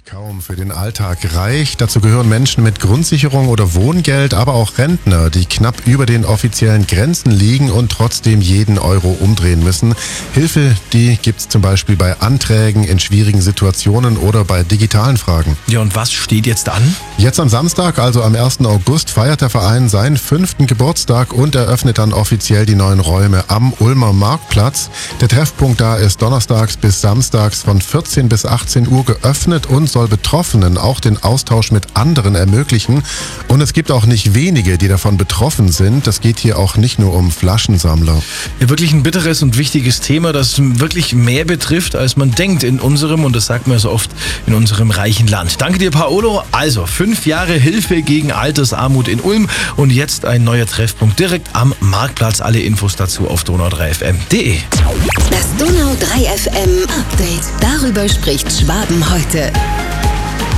kaum für den Alltag reich. Dazu gehören Menschen mit Grundsicherung oder Wohngeld, aber auch Rentner, die knapp über den offiziellen Grenzen liegen und trotzdem jeden Euro umdrehen müssen. Hilfe, die gibt's zum Beispiel bei Anträgen in schwierigen Situationen oder bei digitalen Fragen. Ja, und was steht jetzt an? Jetzt am Samstag, also am 1. August, feiert der Verein seinen 5. Geburtstag und eröffnet dann offiziell die neuen Räume am Ulmer Marktplatz. Der Treffpunkt da ist donnerstags bis samstags von 14 bis 18 Uhr geöffnet und soll Betroffenen auch den Austausch mit anderen ermöglichen. Und es gibt auch nicht wenige, die davon betroffen sind. Das geht hier auch nicht nur um Flaschensammler. Ja, wirklich ein bitteres und wichtiges Thema, das wirklich mehr betrifft, als man denkt in unserem, und das sagt man so oft, in unserem reichen Land. Danke dir, Paolo. Also 5 Jahre Hilfe gegen Altersarmut in Ulm und jetzt ein neuer Treffpunkt direkt am Marktplatz. Alle Infos dazu auf donau3fm.de. Das Donau3 FM Update. Darüber spricht Schwaben heute.